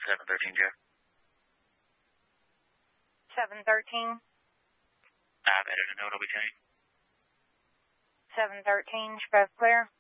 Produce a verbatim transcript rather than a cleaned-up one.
seven thirteen, Joe. seven thirteen. I've added a note, I'll be changed. seven thirteen, both clear.